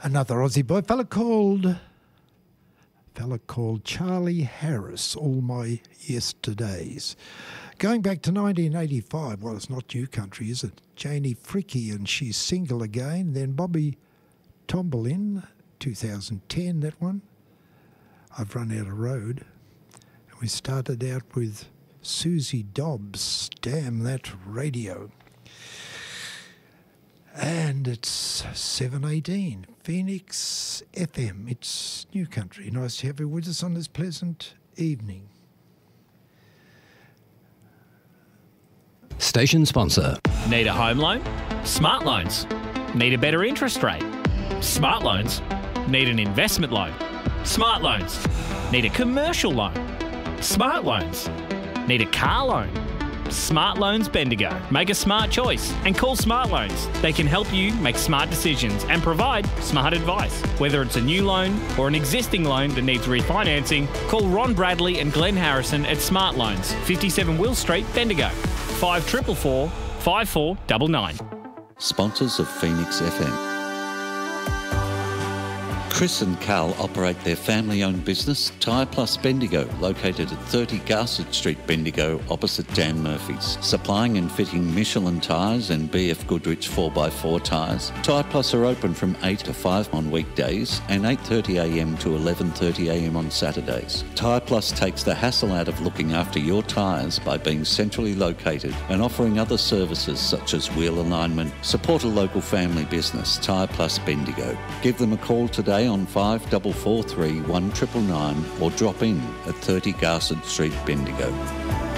Another Aussie boy, fella called Charlie Harris, All My Yesterdays. Going back to 1985, well, it's not new country, is it? Janie Fricke and She's Single Again. Then Bobby Tombolin, 2010, that one. I've Run Out of Road. And we started out with Susie Dobbs, Damn That Radio. And it's 7:18, Phoenix FM. It's new country. Nice to have you with us on this pleasant evening. Station sponsor. Need a home loan? Smart Loans. Need a better interest rate? Smart Loans. Need an investment loan? Smart Loans. Need a commercial loan? Smart Loans. Need a car loan? Smart Loans Bendigo. Make a smart choice and call Smart Loans. They can help you make smart decisions and provide smart advice. Whether it's a new loan or an existing loan that needs refinancing, call Ron Bradley and Glenn Harrison at Smart Loans, 57 Will Street, Bendigo. 5444 5499. Sponsors of Phoenix FM. Chris and Carl operate their family-owned business, Tyre Plus Bendigo, located at 30 Garsett Street, Bendigo, opposite Dan Murphy's. Supplying and fitting Michelin tyres and BF Goodrich 4x4 tyres. Tyre Plus are open from 8 to 5 on weekdays and 8:30am to 11:30am on Saturdays. Tyre Plus takes the hassle out of looking after your tyres by being centrally located and offering other services such as wheel alignment. Support a local family business, Tyre Plus Bendigo. Give them a call today on 5443 1999 or drop in at 30 Garsett Street, Bendigo.